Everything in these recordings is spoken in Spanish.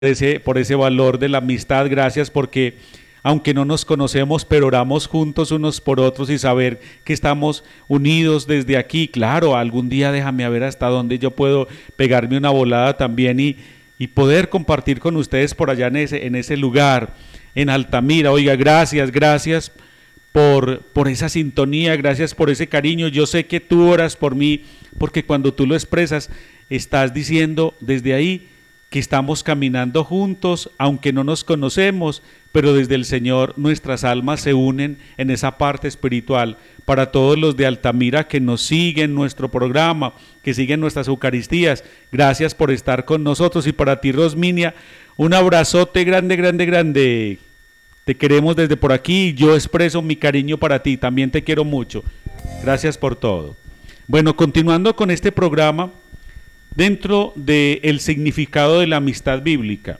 por ese valor de la amistad, gracias porque aunque no nos conocemos, pero oramos juntos unos por otros y saber que estamos unidos desde aquí. Claro, algún día déjame a ver hasta dónde yo puedo pegarme una volada también y poder compartir con ustedes por allá en ese lugar, en Altamira. Oiga, gracias, gracias por esa sintonía, gracias por ese cariño. Yo sé que tú oras por mí, porque cuando tú lo expresas, estás diciendo desde ahí que estamos caminando juntos, aunque no nos conocemos, pero desde el Señor nuestras almas se unen en esa parte espiritual. Para todos los de Altamira que nos siguen nuestro programa, que siguen nuestras Eucaristías, gracias por estar con nosotros. Y para ti, Rosminia, un abrazote grande, grande, grande. Te queremos desde por aquí, yo expreso mi cariño para ti, también te quiero mucho. Gracias por todo. Bueno, continuando con este programa, dentro del significado de la amistad bíblica,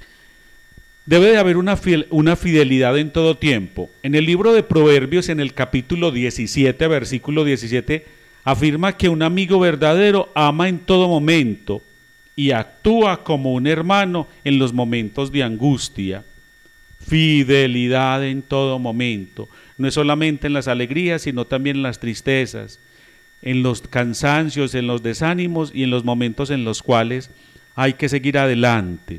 debe de haber una fidelidad en todo tiempo. En el libro de Proverbios, en el capítulo 17, versículo 17, afirma que un amigo verdadero ama en todo momento y actúa como un hermano en los momentos de angustia. Fidelidad en todo momento, no es solamente en las alegrías, sino también en las tristezas, en los cansancios, en los desánimos y en los momentos en los cuales hay que seguir adelante.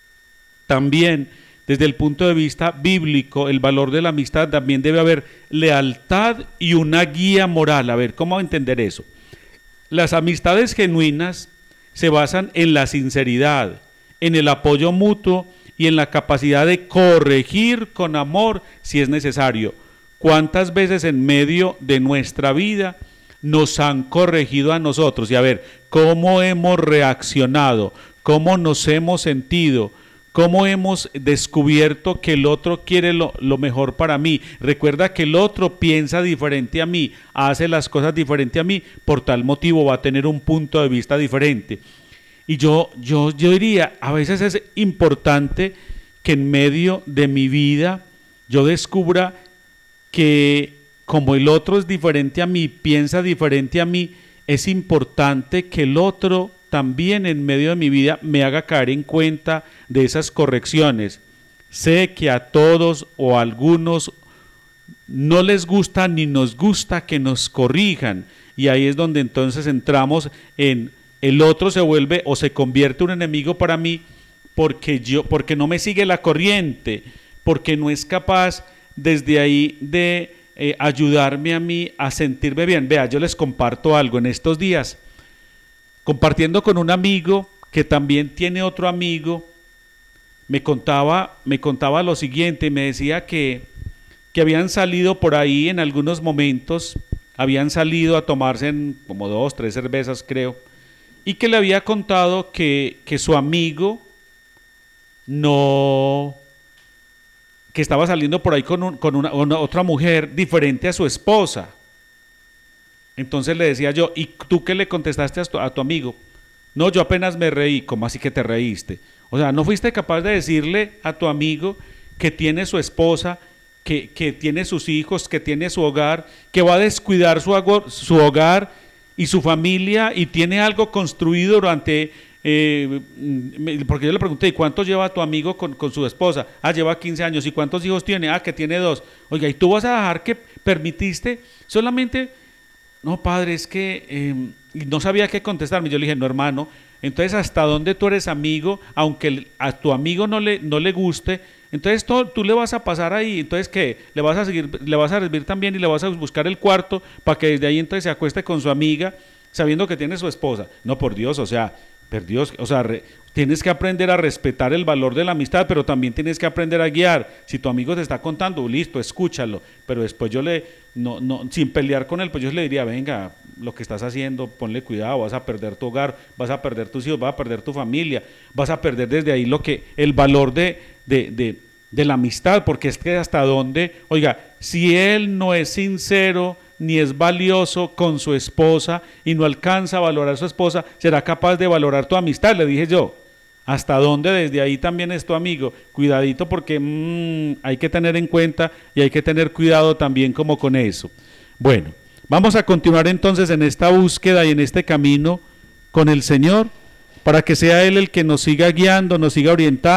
También, desde el punto de vista bíblico, el valor de la amistad, también debe haber lealtad y una guía moral. A ver, ¿cómo entender eso? Las amistades genuinas se basan en la sinceridad, en el apoyo mutuo y en la capacidad de corregir con amor si es necesario. ¿Cuántas veces en medio de nuestra vida nos han corregido a nosotros? Y a ver, ¿cómo hemos reaccionado? ¿Cómo nos hemos sentido? ¿Cómo hemos descubierto que el otro quiere lo mejor para mí? Recuerda que el otro piensa diferente a mí, hace las cosas diferente a mí, por tal motivo va a tener un punto de vista diferente. Y yo diría, a veces es importante que en medio de mi vida yo descubra que como el otro es diferente a mí, piensa diferente a mí, es importante que el otro también en medio de mi vida me haga caer en cuenta de esas correcciones. Sé que a todos o a algunos no les gusta ni nos gusta que nos corrijan, y ahí es donde entonces entramos en el otro se vuelve o se convierte en un enemigo para mí porque no me sigue la corriente, porque no es capaz desde ahí de ayudarme a mí a sentirme bien. Vea, yo les comparto algo en estos días, compartiendo con un amigo que también tiene otro amigo, me contaba lo siguiente, me decía que habían salido por ahí en algunos momentos, habían salido a tomarse como 2, 3 cervezas creo, y que le había contado que su amigo que estaba saliendo por ahí con una otra mujer diferente a su esposa. Entonces le decía yo, ¿y tú qué le contestaste a tu amigo? No, yo apenas me reí. ¿Cómo así que te reíste? O sea, ¿no fuiste capaz de decirle a tu amigo que tiene su esposa, que tiene sus hijos, que tiene su hogar, que va a descuidar su hogar y su familia y tiene algo construido durante... porque yo le pregunté, ¿y cuánto lleva tu amigo con su esposa? Ah, lleva 15 años. ¿Y cuántos hijos tiene? Ah, que tiene 2. Oiga, ¿y tú vas a dejar que permitiste solamente? No, padre, es que no sabía qué contestarme. Yo le dije, no, hermano, entonces hasta dónde tú eres amigo, aunque a tu amigo no le guste, entonces tú le vas a pasar ahí, entonces ¿qué? Le vas a servir también y le vas a buscar el cuarto para que desde ahí entonces se acueste con su amiga, sabiendo que tiene su esposa. No, por Dios, o sea, tienes que aprender a respetar el valor de la amistad, pero también tienes que aprender a guiar. Si tu amigo te está contando, listo, escúchalo, pero después sin pelear con él, pues yo le diría, venga, lo que estás haciendo, ponle cuidado, vas a perder tu hogar, vas a perder tus hijos, vas a perder tu familia, vas a perder desde ahí el valor de la amistad, porque es que hasta dónde, oiga, si él no es sincero, ni es valioso con su esposa y no alcanza a valorar a su esposa, será capaz de valorar tu amistad, le dije yo. Hasta dónde desde ahí también es tu amigo. Cuidadito porque hay que tener en cuenta y hay que tener cuidado también como con eso. Bueno, vamos a continuar entonces en esta búsqueda y en este camino con el Señor para que sea Él el que nos siga guiando, nos siga orientando.